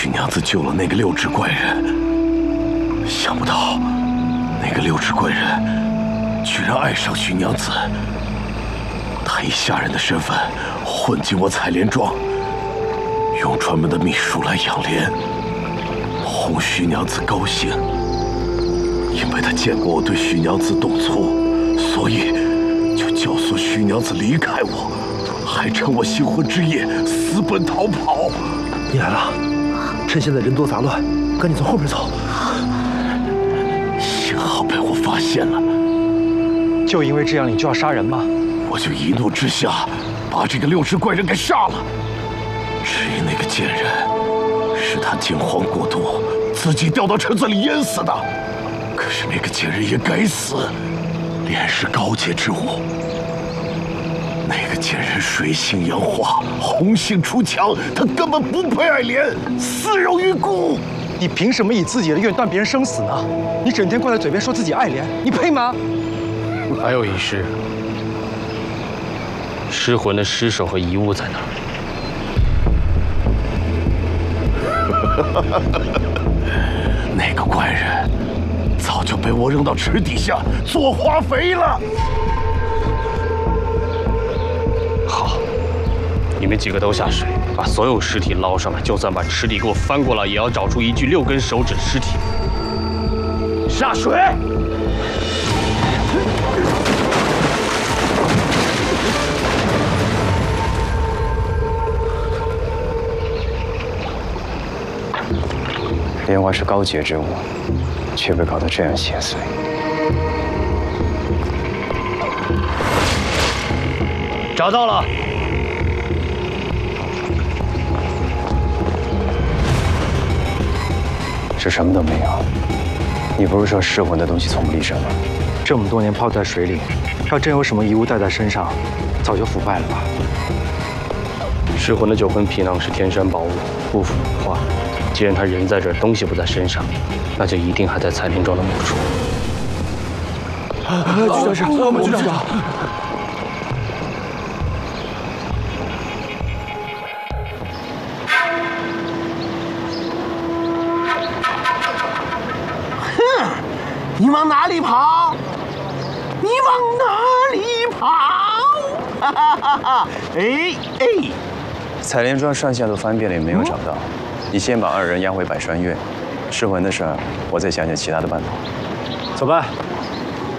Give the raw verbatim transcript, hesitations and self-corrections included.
徐娘子救了那个六指怪人，想不到那个六指怪人居然爱上徐娘子。他以下人的身份混进我采莲庄，用专门的秘术来养莲，哄徐娘子高兴。因为他见过我对徐娘子动粗，所以就教唆徐娘子离开我，还趁我新婚之夜私奔逃跑。 你来了，趁现在人多杂乱，赶紧从后面走。 幸好被我发现了。 就因为这样，你就要杀人吗？ 我就一怒之下把这个六指怪人给杀了。至于那个贱人，是他惊慌过度，自己掉到池子里淹死的。可是那个贱人也该死，莲是高阶之物。那个贱人水性杨花，红杏出墙，他根本不配爱莲，死肉于骨。 你凭什么以自己的愿断别人生死呢？你整天挂在嘴边说自己爱莲，你配吗？ 还有一事，尸魂的尸首和遗物在哪儿？那个怪人早就被我扔到池底下做化肥了。 好，你们几个都下水，把所有尸体捞上来。就算把池底给我翻过来，也要找出一具六根手指的尸体。下水！ 莲花是高阶之物，却被搞得这样邪祟。 找到了。 是什么都没有。你不是说噬魂的东西从不离身吗？ 这么多年泡在水里，要真有什么遗物带在身上，早就腐败了吧？ 噬魂的九魂皮囊是天山宝物，不腐不化。既然他人在这儿，东西不在身上，那就一定还在采莲庄的墓处。 啊，局长是，我们局长。 哼，你往哪里跑？你往哪里跑？哈哈哈哈！哎哎， 采莲庄上下都翻遍了，也没有找到。你先把二人押回百川院，噬魂的事儿，我再想想其他的办法。 走吧。